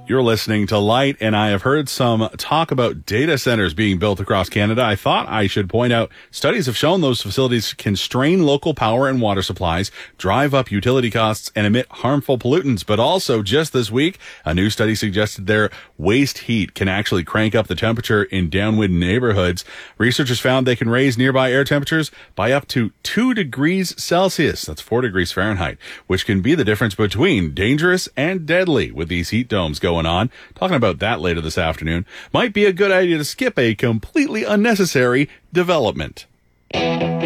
You're listening to Light, and I have heard some talk about data centers being built across Canada. I thought I should point out studies have shown those facilities can strain local power and water supplies, drive up utility costs, and emit harmful pollutants. But also, just this week, a new study suggested their waste heat can actually crank up the temperature in downwind neighborhoods. Researchers found they can raise nearby air temperatures by up to 2 degrees Celsius. That's 4 degrees Fahrenheit, which can be the difference between dangerous and deadly with these heat domes going on. Talking about that later this afternoon. Might be a good idea to skip a completely unnecessary development.